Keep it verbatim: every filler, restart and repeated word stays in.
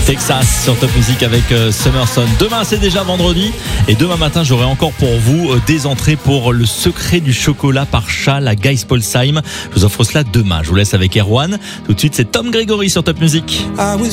Texas sur Top Music avec euh, Summerson. Demain c'est déjà vendredi et demain matin j'aurai encore pour vous euh, des entrées pour le secret du chocolat par Châle à Geispolsheim. Je vous offre cela demain. Je vous laisse avec Erwan. Tout de suite c'est Tom Grégory sur Top Music.